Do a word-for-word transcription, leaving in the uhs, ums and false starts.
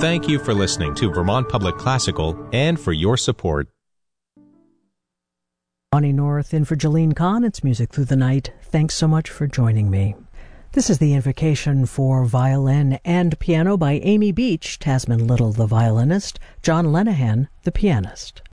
Thank you for listening to Vermont Public Classical and for your support. Bonnie North in for Jolene Kahn. It's Music Through the Night. Thanks so much for joining me. This is the Invocation for Violin and Piano by Amy Beach, Tasman Little the violinist, John Lenehan the pianist.